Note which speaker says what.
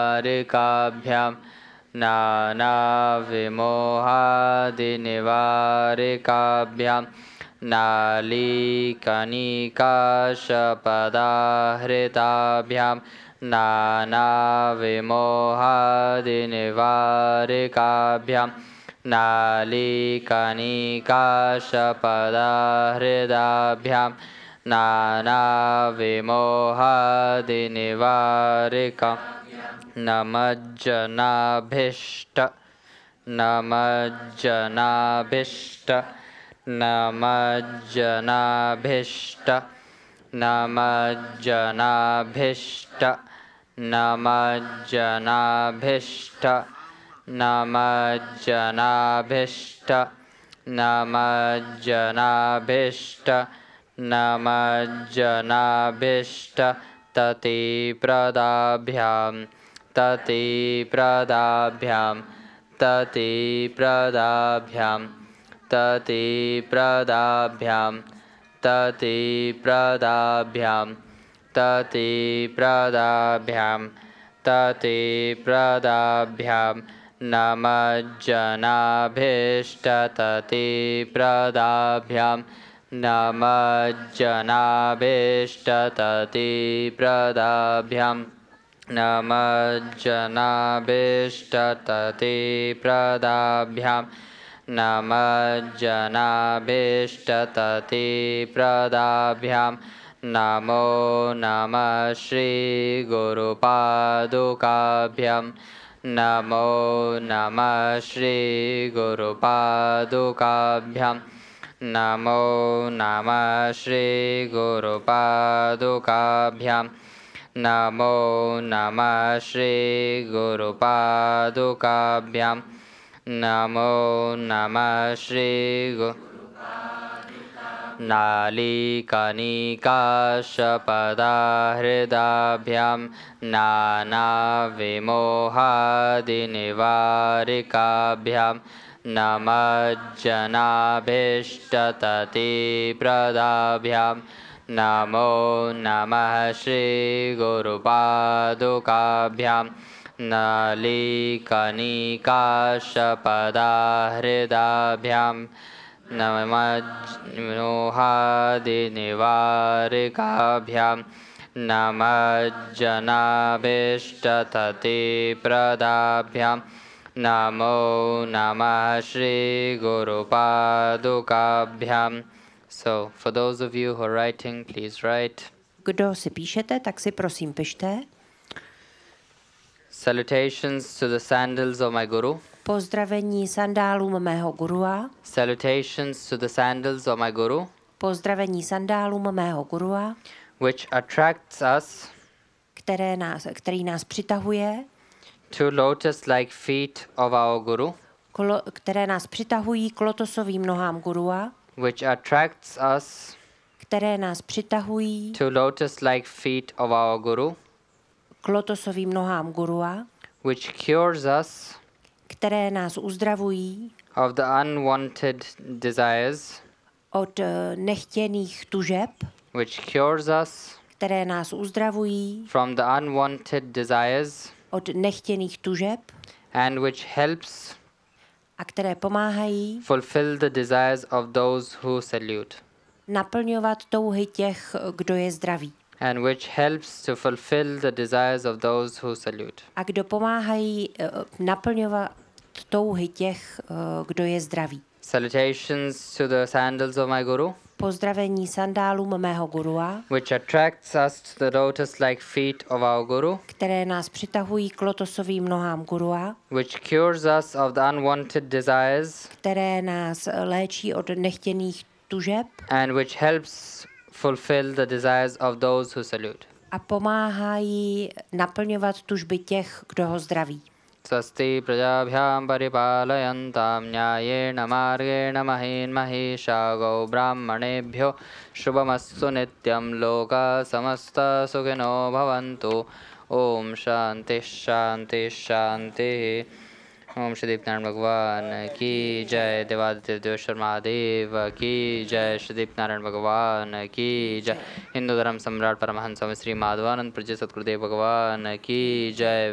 Speaker 1: निवारिकाभ्यां नानाविमोहादिनिवारिकाभ्यां नालीकनिकाशपदाहृताभ्यां नानाविमोहादिनिवारिकाभ्यां नालीकनिकाशपदाहृदाभ्यां नानाविमोहादिनिवारिका नमज्जनाभीष्ट नमज्जनाभीष्ट नमज्जनाभीष्ट नमज्जनाभीष्ट नमज्जनाभीष्ट नमज्जनाभीष्ट नमज्जनाभीष्ट नमज्जनाभीष्ट ततिप्रदाभ्यां ततिप्रदाभ्यां ततिप्रदाभ्यां ततिप्रदाभ्यां ततिप्रदाभ्यां ततिप्रदाभ्यां ततिप्रदाभ्यां नमज्जनाभीष्ट ततिप्रदाभ्यां नमज्जनाभीष्ट ततिप्रदाभ्यां नमज्जनाभीष्ट ततिप्रदाभ्यां नमज्जनाभीष्ट ततिप्रदाभ्यां नमो नमः श्रीगुरुपादुकाभ्यां नमो नमः श्रीगुरुपादुकाभ्यां नमो नमः श्रीगुरुपादुकाभ्यां नमो नमः श्रीगुरुपादुकाभ्यां नमो नमः नालीकनिकाशपदाहृदाभ्यां नानाविमोहादिनिवारिकाभ्यां नमज्जनाभीष्ट ततिप्रदाभ्यां नमो नमः श्रीगुरुपादुकाभ्यां नालीकनिकाशपदाहृदाभ्यां नमज्जनाभीष्टनिवारिकाभ्यां नमज्जनाभीष्ट ततिप्रदाभ्यां नमो नमः श्रीगुरुपादुकाभ्यां. So, for those of you who are writing, please write.
Speaker 2: Kdo si píšete, tak si prosím pište.
Speaker 1: Salutations to the sandals of my Guru.
Speaker 2: Pozdravení sandálům mého gurua.
Speaker 1: Salutations to the sandals of my Guru.
Speaker 2: Pozdravení sandálům mého gurua.
Speaker 1: Which attracts us,
Speaker 2: který nás přitahuje.
Speaker 1: To lotus-like feet of our Guru.
Speaker 2: Které nás přitahují k lotosovým nohám gurua.
Speaker 1: Which attracts us,
Speaker 2: které nás přitahují
Speaker 1: to lotus-like feet of our Guru.
Speaker 2: K lotosovým nohám gurua.
Speaker 1: Which cures us,
Speaker 2: které nás uzdravují
Speaker 1: of the unwanted desires.
Speaker 2: Od nechtěných tužeb.
Speaker 1: Which cures us,
Speaker 2: které nás uzdravují
Speaker 1: from the unwanted desires.
Speaker 2: Od nechtěných tužeb.
Speaker 1: And which helps,
Speaker 2: a které pomáhají
Speaker 1: fulfill the desires of those who salute.
Speaker 2: Naplňovat touhy těch, kdo je zdravý.
Speaker 1: And which helps to fulfill the desires of those who salute.
Speaker 2: A kdo pomáhají naplňovat touhy těch, kdo je zdravý.
Speaker 1: Salutations to the sandals of my Guru.
Speaker 2: Pozdravení sandálům mého gurua.
Speaker 1: Which attracts us to the lotus-like feet of our Guru.
Speaker 2: Které nás přitahují k lotosovým nohám gurua.
Speaker 1: Which cures us of the unwanted desires.
Speaker 2: Které nás léčí od nechtěných tužeb.
Speaker 1: And which helps fulfill the desires of those who salute.
Speaker 2: A pomáhají naplňovat tužby těch, kdo ho zdraví.
Speaker 1: Swasti prajabhyam paripalayantam nyayena margena mahin mahisha gau brahmanebhyo shubhamastu nityam loka samasta sukhino bhavantu. Om shanti shanti shanti. ओम श्री दीपनारायण भगवान की जय। देवादित्य देवेश्वर महादेव की जय। श्री दीपनारायण भगवान की जय। हिंदू धर्म सम्राट परमहंस स्वामी श्री माधवानंद प्रजय सतगुरुदेव भगवान की जय।